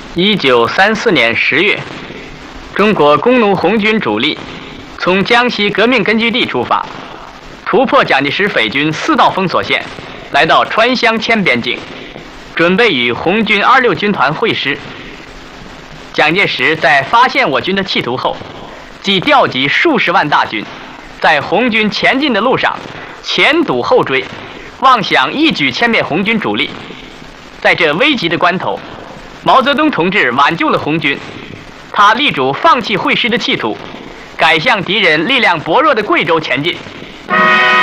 1934年10月，中国工农红军主力从江西革命根据地出发，突破蒋介石匪军4道封锁线，来到川湘黔边境，准备与红军26军团会师。蒋介石在发现我军的企图后，即调集数十万大军，在红军前进的路上前堵后追，妄想一举歼灭红军主力。在这危急的关头，毛泽东同志挽救了红军，他力主放弃会师的企图，改向敌人力量薄弱的贵州前进。